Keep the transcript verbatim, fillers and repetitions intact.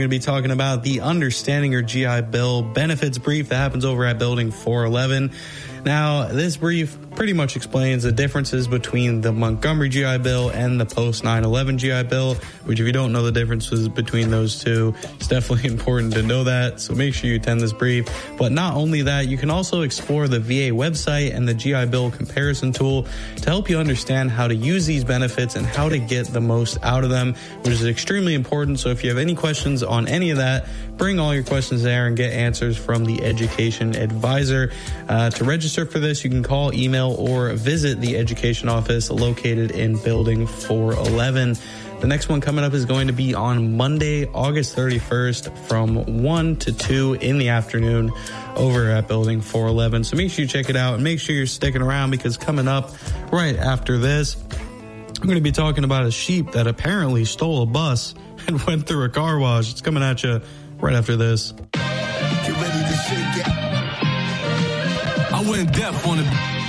going to be talking about the Understanding Your G I Bill benefits brief that happens over at Building four eleven. Now, this brief pretty much explains the differences between the Montgomery G I Bill and the post nine eleven G I Bill, which if you don't know the differences between those two, it's definitely important to know that. So make sure you attend this brief. But not only that, you can also explore the V A website and the G I Bill comparison tool to help you understand how to use these benefits and how to get the most out of them, which is extremely important. So if you have any questions on any of that, bring all your questions there and get answers from the education advisor. Uh, to register for this, you can call, email, or visit the education office located in Building four eleven. The next one coming up is going to be on Monday, August thirty-first from one to two in the afternoon over at Building four eleven. So make sure you check it out and make sure you're sticking around, because coming up right after this, I'm going to be talking about a sheep that apparently stole a bus and went through a car wash. It's coming at you right after this. Get ready to shake it. I went deaf on it.